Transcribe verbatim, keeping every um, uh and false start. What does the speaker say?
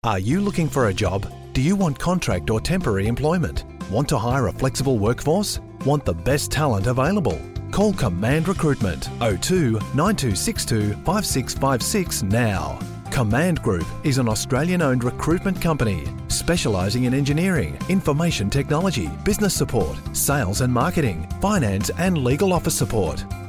Are you looking for a job? Do you want contract or temporary employment? Want to hire a flexible workforce? Want the best talent available? Call Command Recruitment oh two nine two six two five six five six now. Command Group is an Australian-owned recruitment company specialising in engineering, information technology, business support, sales and marketing, finance and legal office support.